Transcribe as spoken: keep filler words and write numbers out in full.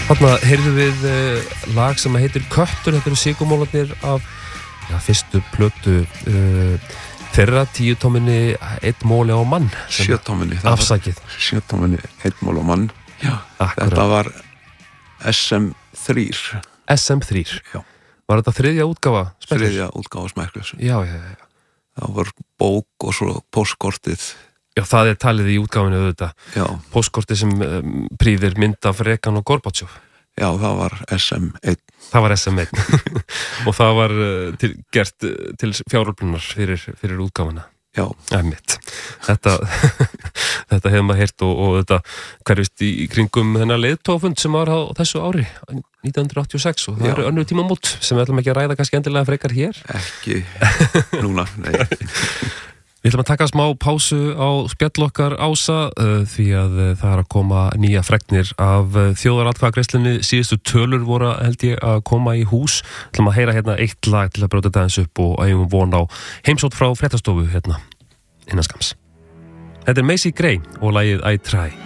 Þarna heyrðum við uh, lag sem heitir Köttur, þetta eru Sigurmólarnir af ja, fyrstu plötu uh, þeirra tíu tóminni Einn móli á mann. Sjö tóminni. Afsakið. Sjö tóminni Einn móli á mann. Já, akkurat. Þetta var S M þrjú. S M þrjú. Já. Var þetta þriðja útgáfa? Smekklus? Þriðja útgáfa Smekklus. Já, já, já. Það var bók og svo póstkortið. Já, það er talið í útgáfinu auðvitað. Já. Póstkortið sem um, prýðir mynd af Reagan og Gorbachev. Já, það var S M eitt. Það var S M eitt. Og það var uh, til, gert uh, til fjáröflunar fyrir, fyrir útgáfuna. Já. Æmitt. Þetta, þetta hefur maður heyrt og, og þetta hverfist í, í kringum þennan leiðtogafund sem var á þessu ári, nítján hundruð áttatíu og sex, og það Já. Eru önnur tímamót sem við ætlum ekki að ræða kannski endilega frekar hér. Ekki núna, nei. Við ætlum að taka smá pásu á spjall okkar Ása uh, því að uh, það er að koma nýja fregnir af uh, þjóðaratkvæðagreiðslunni. Síðustu tölur voru held ég að koma í hús. Við ætlum að heyra hérna eitt lag til að brjóta þetta eins upp og eigum von á heimsótt frá fréttastofu hérna innan skams. Þetta er Macy Gray og lagið I Try.